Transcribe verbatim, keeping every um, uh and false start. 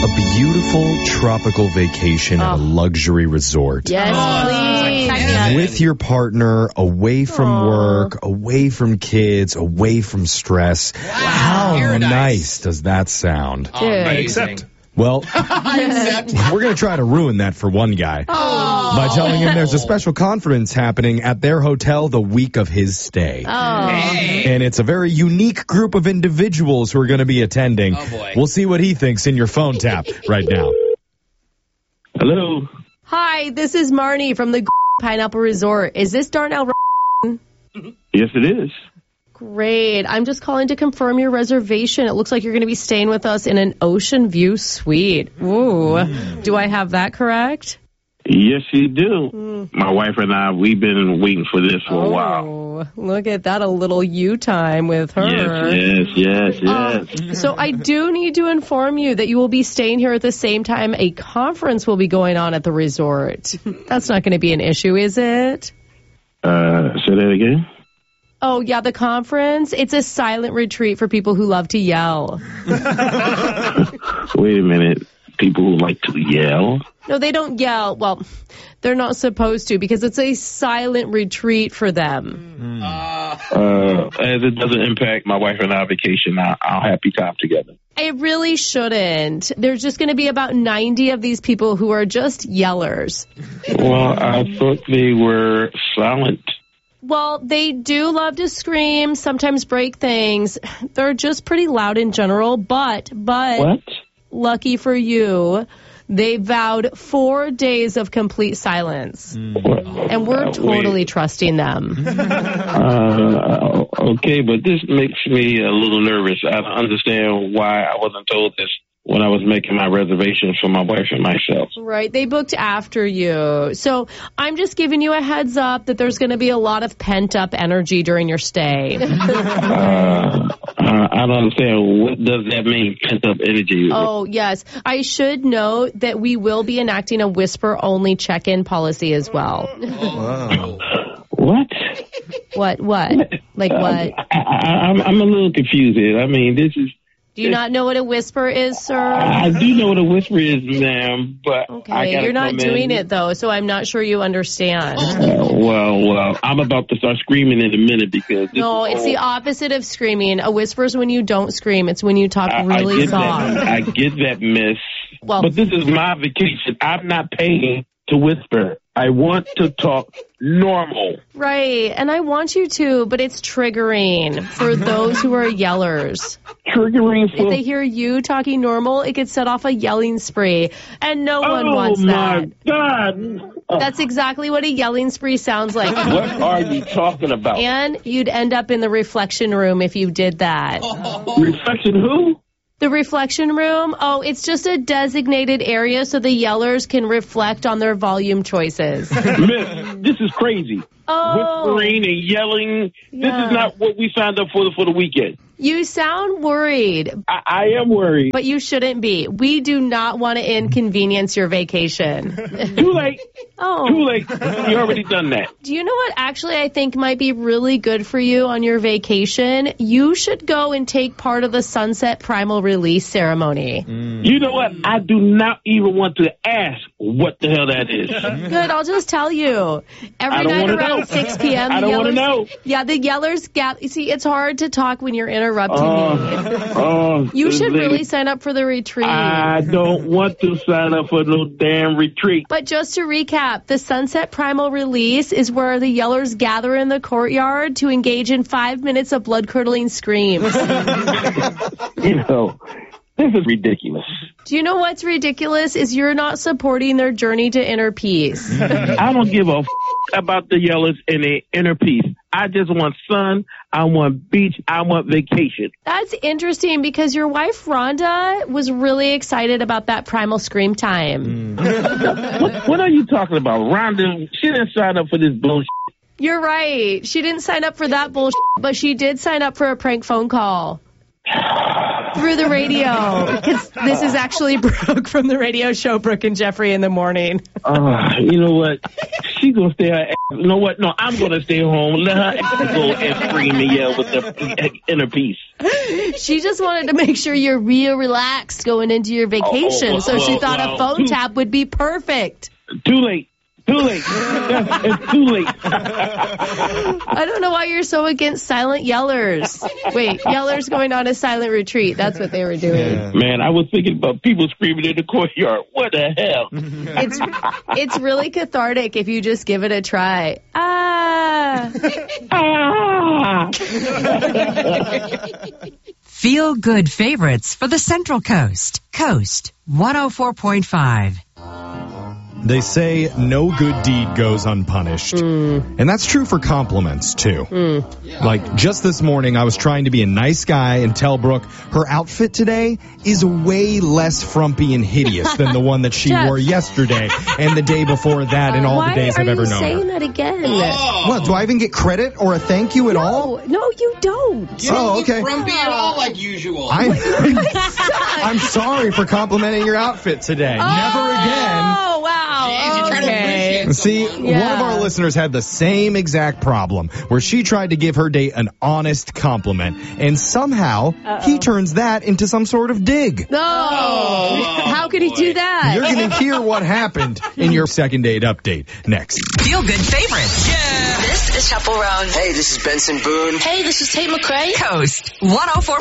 A beautiful tropical vacation at a luxury resort. Yes, please. Yeah. With your partner, away from Aww. work, away from kids, away from stress. How Paradise. nice does that sound? Dude. Except, Well, we're going to try to ruin that for one guy by telling him there's a special conference happening at their hotel the week of his stay. Oh. Hey. And it's a very unique group of individuals who are going to be attending. Oh, boy. We'll see what he thinks in your phone tap right now. Hello. Hi, this is Marnie from the Pineapple Resort. Is this Darnell? Yes, it is. Great. I'm just calling to confirm your reservation. It looks like you're going to be staying with us in an ocean view suite. Ooh. Mm. Do I have that correct? Yes, you do. Mm. My wife and I, we've been waiting for this for oh, a while. Look at that, a little you time with her. Yes, yes, yes, yes. Um, so I do need to inform you that you will be staying here at the same time a conference will be going on at the resort. That's not going to be an issue, is it? Uh, say that again? Oh, yeah, the conference. It's a silent retreat for people who love to yell. Wait a minute. People who like to yell? No, they don't yell. Well, they're not supposed to because it's a silent retreat for them. Uh, Uh, as it doesn't impact my wife and our vacation, our, our happy time together. It really shouldn't. There's just going to be about ninety of these people who are just yellers. Well, I thought they were silent. Well, they do love to scream, sometimes break things. They're just pretty loud in general, but, but, What? lucky for you, they vowed four days of complete silence. What? And we're Uh, totally wait. trusting them. Uh, okay, but this makes me a little nervous. I don't understand why I wasn't told this when I was making my reservations for my wife and myself. Right, they booked after you. So I'm just giving you a heads up that there's going to be a lot of pent-up energy during your stay. Uh, uh, I don't understand. What does that mean, pent-up energy? Oh, yes. I should note that we will be enacting a whisper-only check-in policy as well. wow. What? What? What? Like what? I, I, I'm, I'm a little confused here. I mean, this is... Do you not know what a whisper is, sir? I do know what a whisper is, ma'am, but I Okay, gotta you're not come doing in. it, though, so I'm not sure you understand. Uh, well, well, I'm about to start screaming in a minute because... This No, is it's all- the opposite of screaming. A whisper is when you don't scream. It's when you talk I, really I get soft. that. I get that, miss. Well- but this is my vacation. I'm not paying to whisper. I want to talk normal. Right, and I want you to, but it's triggering for those who are yellers. Triggering If for... they hear you talking normal, it could set off a yelling spree, and no one oh, wants my that. God. Uh, That's exactly what a yelling spree sounds like. what are you talking about? And you'd end up in the reflection room if you did that. Reflection who? The reflection room, oh, it's just a designated area so the yellers can reflect on their volume choices. Miss, this is crazy. Oh, Whispering and yelling. Yeah. This is not what we signed up for for the weekend. you sound worried, I, I am worried. but you shouldn't be. We do not want to inconvenience your vacation. Too late. Oh. Too late. You already done that. Do you know what actually I think might be really good for you on your vacation? You should go and take part of the Sunset Primal Release ceremony. You know what? I do not even want to ask what the hell that is. Good, I'll just tell you. Every I don't night wanna around know. six p.m. I the don't wanna yellers- know. Yeah, the yellers gap. You see, it's hard to talk when you're interrupting me. Oh, oh, You should lady, really sign up for the retreat. I don't want to sign up for no damn retreat. But just to recap, the Sunset Primal Release is where the yellers gather in the courtyard to engage in five minutes of blood-curdling screams. You know, this is ridiculous. Do you know what's ridiculous is you're not supporting their journey to inner peace. I don't give a f- about the yellers and their inner peace. I just want sun. I want beach. I want vacation. That's interesting because your wife, Rhonda, was really excited about that primal scream time. What, what are you talking about? Rhonda, she didn't sign up for this bullshit. You're right. She didn't sign up for that bullshit, but she did sign up for a prank phone call. Through the radio. This is actually Brooke from the radio show Brooke and Jeffrey in the Morning. Uh, you know what? She's going to stay her ass. You know what? No, I'm going to stay home. Let her ass go and scream and yell with the inner peace. She just wanted to make sure you're real relaxed going into your vacation, oh, well, so she well, thought well, a phone too, tap would be perfect. Too late. Too late. It's too late. I don't know why you're so against silent yellers. Wait, yellers going on a silent retreat. That's what they were doing. Yeah. Man, I was thinking about people screaming in the courtyard. What the hell? It's it's really cathartic if you just give it a try. Ah. Ah! Feel good favorites for the Central Coast. Coast one oh four point five. They say no good deed goes unpunished. Mm. And that's true for compliments, too. Mm. Like, just this morning, I was trying to be a nice guy and tell Brooke her outfit today is way less frumpy and hideous than the one that she Jeff. wore yesterday and the day before that and all Why the days I've are ever you known saying her. that again? Oh. What, do I even get credit or a thank you at all? No, no, you don't. You don't Oh, look okay. frumpy at all like usual. I'm, I'm sorry for complimenting your outfit today. Never again. Oh, wow. Jeez, you're trying to appreciate it. See, Yeah. one of our listeners had the same exact problem where she tried to give her date an honest compliment, and somehow Uh-oh. he turns that into some sort of dig. No. Oh, How could he boy. do that? You're going to hear what happened in your second date update next. Feel good favorites. Yeah. This is Chaperone. Hey, this is Benson Boone. Hey, this is Tate McRae. Coast one oh four